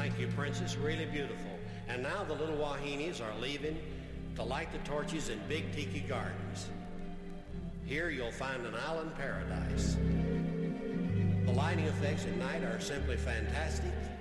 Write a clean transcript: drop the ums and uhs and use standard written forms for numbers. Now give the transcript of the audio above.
Thank you, Princess. Really beautiful. And now the little Wahinis are leaving to light the torches in Big Tiki Gardens. Here you'll find an island paradise. The lighting effects at night are simply fantastic.